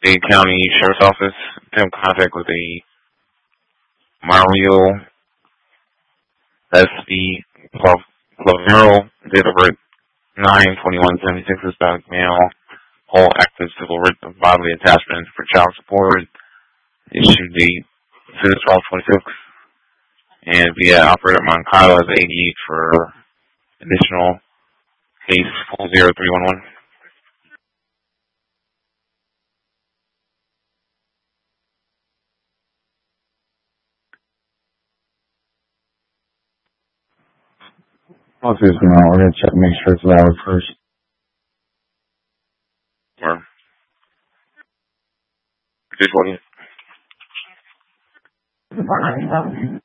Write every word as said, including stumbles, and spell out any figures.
Dade County Sheriff's Office, attempt contact with a Mario S V Clavero, date of birth nine twenty-one seventy-six, Hispanic male, all active civil writ of bodily attachment for child support, issue date six twelve twenty-six, and via operator Moncada as eighty-eight for additional case four zero three one one. I'll see what's going on. We're going to check and make sure it's valid first. Or, just what you